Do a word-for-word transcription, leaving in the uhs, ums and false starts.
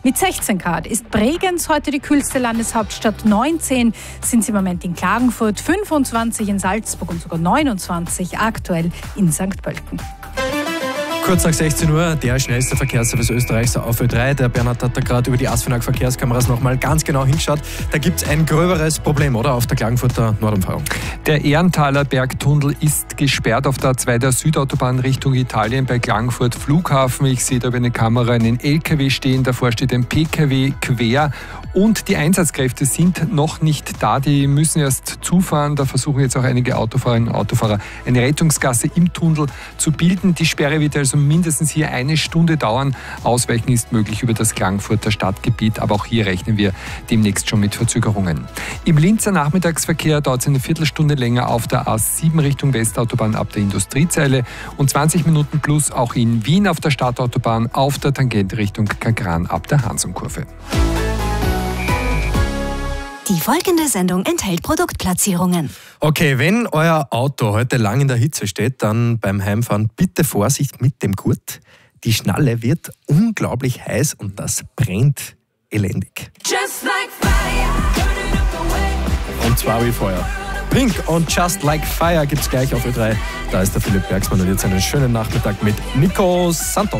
Mit sechzehn Grad ist Bregenz heute die kühlste Landeshauptstadt. neunzehn sind es im Moment in Klagenfurt, fünfundzwanzig in Salzburg und sogar neunundzwanzig aktuell in Sankt Pölten. Kurz nach sechzehn Uhr, der schnellste Verkehrsservice Österreichs auf Ö drei. Der Bernhard hat da gerade über die Asfinag Verkehrskameras nochmal ganz genau hingeschaut. Da gibt es ein gröberes Problem, oder? Auf der Klagenfurter Nordumfahrung. Der Ehrenthaler Bergtunnel ist gesperrt auf der A zwei der Südautobahn Richtung Italien bei Klagenfurt Flughafen. Ich sehe da über eine Kamera einen L K W stehen, davor steht ein P K W quer. Und die Einsatzkräfte sind noch nicht da, die müssen erst zufahren. Da versuchen jetzt auch einige Autofahrerinnen und Autofahrer eine Rettungsgasse im Tunnel zu bilden. Die Sperre wird also mindestens hier eine Stunde dauern. Ausweichen ist möglich über das Klagenfurter Stadtgebiet, aber auch hier rechnen wir demnächst schon mit Verzögerungen. Im Linzer Nachmittagsverkehr dauert es eine Viertelstunde länger auf der A sieben Richtung Westautobahn ab der Industriezeile und zwanzig Minuten plus auch in Wien auf der Stadtautobahn auf der Tangente Richtung Kagran ab der Hansumkurve. Die folgende Sendung enthält Produktplatzierungen. Okay, wenn euer Auto heute lang in der Hitze steht, dann beim Heimfahren bitte Vorsicht mit dem Gurt. Die Schnalle wird unglaublich heiß und das brennt elendig. Just like fire. Und zwar wie Feuer. Pink und Just Like Fire gibt's gleich auf Ö drei. Da ist der Philipp Bergsmann und jetzt einen schönen Nachmittag mit Nico Santos.